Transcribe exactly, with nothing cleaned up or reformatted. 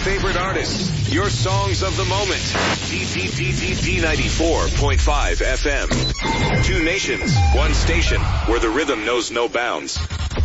favorite artists, your songs of the moment. D ninety-four point five F M. Two nations, one station, where the rhythm knows no bounds.